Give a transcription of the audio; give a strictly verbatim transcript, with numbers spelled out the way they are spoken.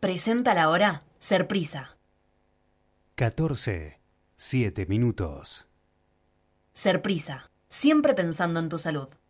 Presenta la hora Serprisa. catorce, siete minutos. Serprisa, siempre pensando en tu salud.